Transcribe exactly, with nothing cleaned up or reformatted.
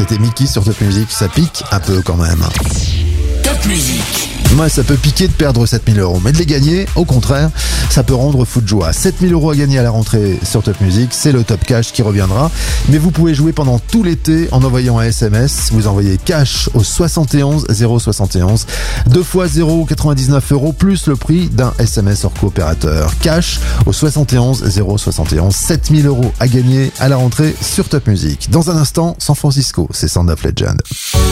c'était Mickey sur Top Music. Ça pique un peu quand même. Top Music. Moi, ça peut piquer de perdre sept mille euros, mais de les gagner, au contraire, ça peut rendre fou de joie. sept mille euros à gagner à la rentrée sur Top Music, c'est le Top Cash qui reviendra. Mais vous pouvez jouer pendant tout l'été en envoyant un S M S. Vous envoyez cash au soixante et onze zéro soixante et onze. Deux fois zéro virgule quatre-vingt-dix-neuf euros plus le prix d'un S M S hors coopérateur. Cash au soixante et onze zéro soixante et onze. sept mille euros à gagner à la rentrée sur Top Music. Dans un instant, San Francisco, c'est Sound of Legend.